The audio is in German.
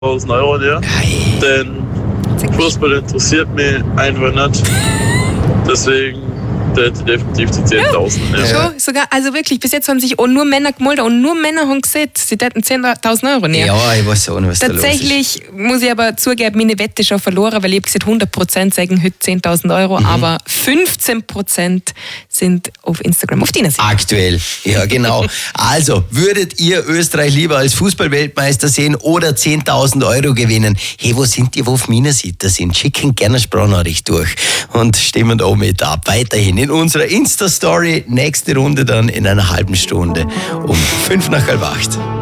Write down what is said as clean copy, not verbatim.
Euro her. Denn Fußball interessiert mich einfach nicht. Deswegen definitiv die 10.000. Ja. Schon, sogar, also wirklich, bis jetzt haben sich auch nur Männer gemeldet und nur Männer haben gesagt, sie hätten 10.000 Euro nehmen. Ja, ich weiß auch nicht, was Tatsächlich da los ist. muss ich aber zugeben, meine Wette schon verloren, weil ich habe gesagt, 100% sagen heute 10.000 Euro, aber 15% sind auf Instagram auf deiner Seite. Aktuell, ja genau. Also, würdet ihr Österreich lieber als Fußballweltmeister sehen oder 10.000 Euro gewinnen? Hey, wo sind die, wo auf meiner Seite sind? Schicken gerne eine Sprachnachricht durch und stimmen da mit ab. Weiterhin in unserer Insta-Story, nächste Runde dann in einer halben Stunde um 7:55.